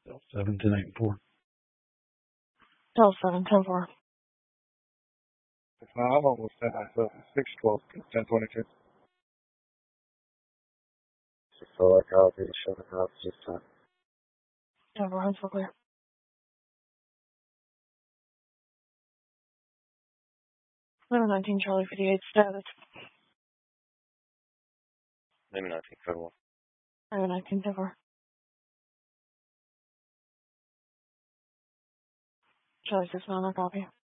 7, 10, 8, 4. Tell 7, 10, 4. I'm almost 10, 6, 12, 10, 22. So I copy, shut it up, just 10. 10, 4, hands for clear. Number 19, Charlie 58, status. Maybe 19, Federal. Number 19, 10, 4. Charlie 6, 9, I copy.